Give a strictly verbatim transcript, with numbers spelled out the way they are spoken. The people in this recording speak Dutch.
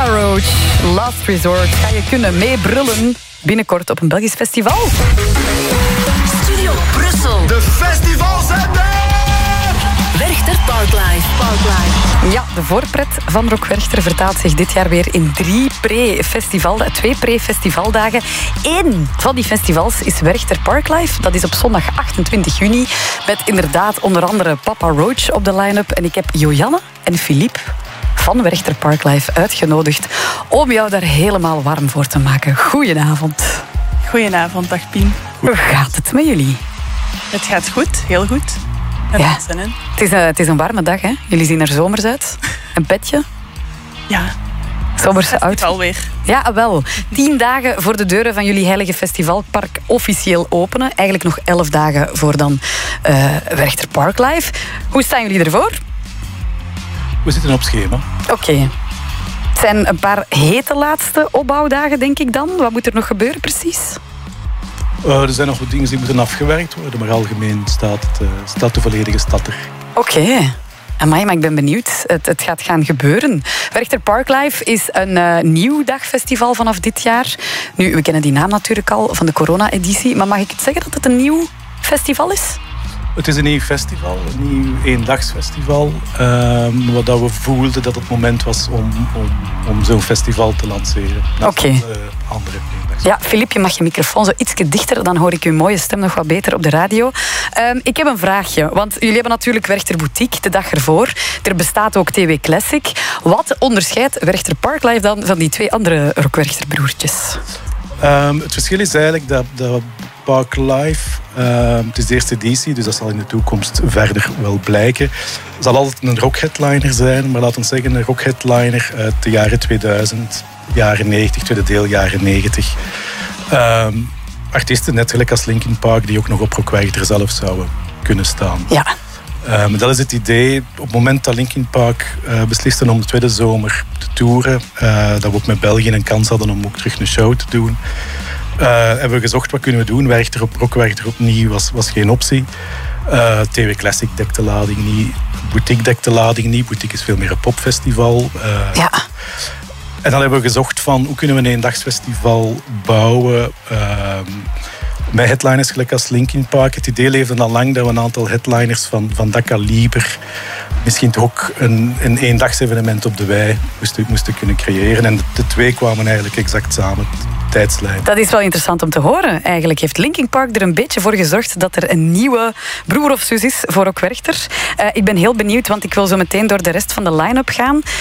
Papa Roach, Last Resort. Ga je kunnen meebrullen binnenkort op een Belgisch festival. Studio Brussel. De festivals zijn er! Werchter Parklife. Parklife. Ja, de voorpret van Rock Werchter vertaalt zich dit jaar weer in drie pre-festival, twee pre-festivaldagen. Eén van die festivals is Werchter Parklife. Dat is op zondag achtentwintig juni. Met inderdaad onder andere Papa Roach op de line-up. En ik heb Joanne en Philippe van Werchter Parklife uitgenodigd om jou daar helemaal warm voor te maken. Goedenavond. Goedenavond, dag Pien. Hoe gaat het met jullie? Het gaat goed, heel goed. Heb Ja. er zin in? Het is, een, het is een warme dag, hè? Jullie zien er zomers uit. Een petje. Ja, Zomerse outfit. alweer. Ja, wel. Tien dagen voor de deuren van jullie heilige festivalpark officieel openen. Eigenlijk nog elf dagen voor dan uh, Werchter Parklife. Hoe staan jullie ervoor? We zitten op schema. Oké. Okay. Het zijn een paar hete laatste opbouwdagen, denk ik dan. Wat moet er nog gebeuren precies? Uh, er zijn nog wat dingen die moeten afgewerkt worden, maar algemeen staat, het, uh, staat de volledige stad er. Oké. Okay. Amai, maar ik ben benieuwd. Het, het gaat gaan gebeuren. Werchter Parklife is een uh, nieuw dagfestival vanaf dit jaar. Nu, we kennen die naam natuurlijk al van de corona-editie. Maar mag ik het zeggen dat het een nieuw festival is? Het is een nieuw festival, een nieuw eendagsfestival. Uh, wat dat we voelden dat het moment was om, om, om zo'n festival te lanceren. Oké. Okay. Uh, andere eendags. Ja, Philippe, je mag je microfoon zo ietsje dichter, dan hoor ik uw mooie stem nog wat beter op de radio. Um, ik heb een vraagje, want jullie hebben natuurlijk Werchter Boutique de dag ervoor. Er bestaat ook T W Classic. Wat onderscheidt Werchter Parklife dan van die twee andere Rock Werchter broertjes? Um, het verschil is eigenlijk dat, dat Parklife, uh, het is de eerste editie, dus dat zal in de toekomst verder wel blijken. Het zal altijd een rockheadliner zijn, maar laten we zeggen een rockheadliner uit de jaren tweeduizend, jaren negentig, tweede deel jaren negentig. Um, artiesten net gelijk als Linkin Park die ook nog op Rock Werchter zelf zouden kunnen staan. Ja. Um, dat is het idee. Op het moment dat Linkin Park uh, beslisten om de tweede zomer te toeren, uh, dat we ook met België een kans hadden om ook terug een show te doen, uh, hebben we gezocht wat kunnen we doen. Werchter op Rock Werchter opnieuw was, was geen optie. Uh, T W Classic dekte de lading niet. Boutique dekte de lading niet. Boutique is veel meer een popfestival. Uh, ja. En dan hebben we gezocht van hoe kunnen we een eendagsfestival bouwen. Uh, Met headliners gelijk als Linkin Park. Het idee leefde al lang dat we een aantal headliners van, van dat kaliber misschien toch ook een, een eendagsevenement op de wei moesten, moesten kunnen creëren. En de, de twee kwamen eigenlijk exact samen. Tijdslijn. Dat is wel interessant om te horen. Eigenlijk heeft Linkin Park er een beetje voor gezorgd dat er een nieuwe broer of zus is voor Rock Werchter. Uh, ik ben heel benieuwd, want ik wil zo meteen door de rest van de line-up gaan.